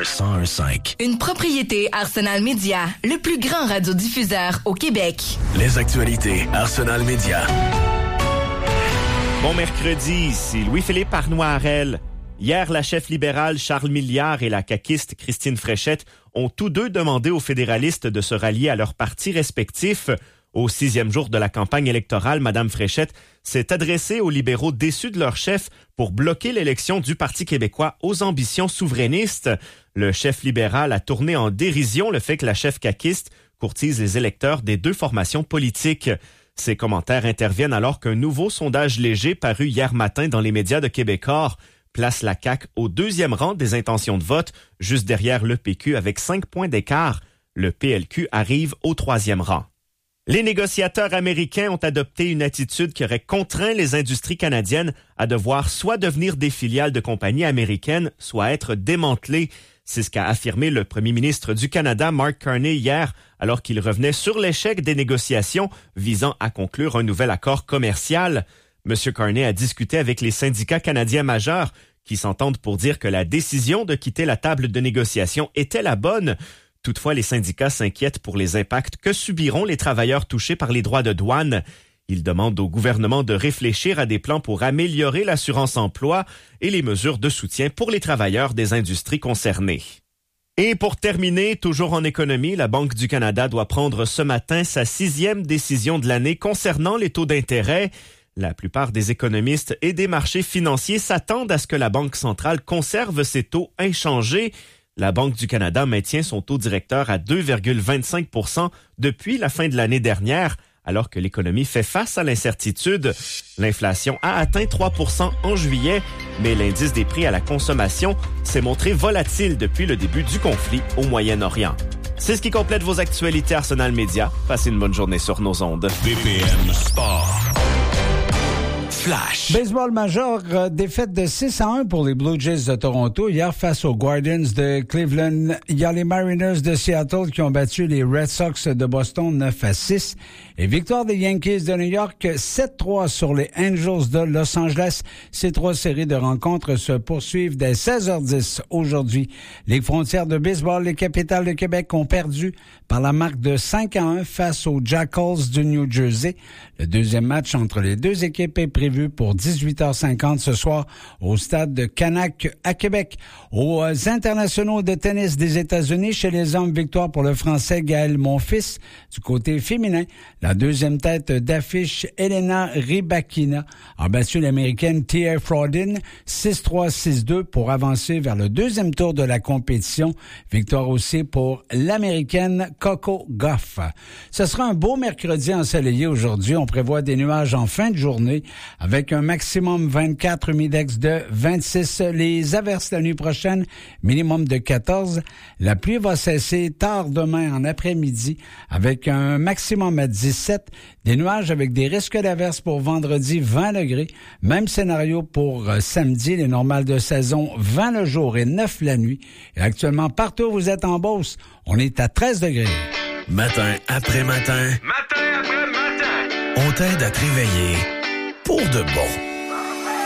101.5. Une propriété Arsenal Média, le plus grand radiodiffuseur au Québec. Les actualités Arsenal Média. Bon mercredi, ici Louis-Philippe Arnois-Harel. Hier, la chef libérale Charles Milliard et la caquiste Christine Fréchette ont tous deux demandé aux fédéralistes de se rallier à leurs partis respectifs. Au 6e jour de la campagne électorale, Mme Fréchette s'est adressée aux libéraux déçus de leur chef pour bloquer l'élection du Parti québécois aux ambitions souverainistes. Le chef libéral a tourné en dérision le fait que la chef caquiste courtise les électeurs des deux formations politiques. Ces commentaires interviennent alors qu'un nouveau sondage léger paru hier matin dans les médias de Québécois place la CAQ au 2e rang des intentions de vote, juste derrière le PQ avec 5 points d'écart. Le PLQ arrive au 3e rang. Les négociateurs américains ont adopté une attitude qui aurait contraint les industries canadiennes à devoir soit devenir des filiales de compagnies américaines, soit être démantelées. C'est ce qu'a affirmé le premier ministre du Canada, Mark Carney, hier, alors qu'il revenait sur l'échec des négociations visant à conclure un nouvel accord commercial. M. Carney a discuté avec les syndicats canadiens majeurs qui s'entendent pour dire que la décision de quitter la table de négociation était la bonne. Toutefois, les syndicats s'inquiètent pour les impacts que subiront les travailleurs touchés par les droits de douane. Ils demandent au gouvernement de réfléchir à des plans pour améliorer l'assurance-emploi et les mesures de soutien pour les travailleurs des industries concernées. Et pour terminer, toujours en économie, la Banque du Canada doit prendre ce matin sa 6e décision de l'année concernant les taux d'intérêt. La plupart des économistes et des marchés financiers s'attendent à ce que la Banque centrale conserve ses taux inchangés. La Banque du Canada maintient son taux directeur à 2,25 % depuis la fin de l'année dernière, alors que l'économie fait face à l'incertitude. L'inflation a atteint 3 % en juillet, mais l'indice des prix à la consommation s'est montré volatile depuis le début du conflit au Moyen-Orient. C'est ce qui complète vos actualités Arsenal Média. Passez une bonne journée sur nos ondes. BPM Sport. Flash. Baseball major, défaite de 6-1 pour les Blue Jays de Toronto hier face aux Guardians de Cleveland. Il y a les Mariners de Seattle qui ont battu les Red Sox de Boston 9-6. Et victoire des Yankees de New York 7-3 sur les Angels de Los Angeles. Ces 3 séries de rencontres se poursuivent dès 16h10 aujourd'hui. Les frontières de baseball, les Capitals de Québec ont perdu par la marque de 5-1 face aux Jackals du New Jersey. Le deuxième match entre les deux équipes est prévu pour 18h50 ce soir au stade de Canac à Québec. Aux internationaux de tennis des États-Unis, chez les hommes, victoire pour le Français Gaël Monfils. Du côté féminin, la deuxième tête d'affiche, Elena Rybakina, a battu l'Américaine Tia Frodin 6-3, 6-2 pour avancer vers le deuxième tour de la compétition. Victoire aussi pour l'Américaine Coco Gauff. Ce sera un beau mercredi ensoleillé aujourd'hui. On prévoit des nuages en fin de journée avec un maximum 24, humidex de 26. Les averses la nuit prochaine, minimum de 14. La pluie va cesser tard demain en après-midi avec un maximum à 17. Des nuages avec des risques d'averses pour vendredi, 20 degrés. Même scénario pour samedi, les normales de saison, 20 le jour et 9 la nuit. Et actuellement, partout où vous êtes en Beauce, on est à 13 degrés. Matin après matin. Matin après matin. On t'aide à te réveiller pour de bon.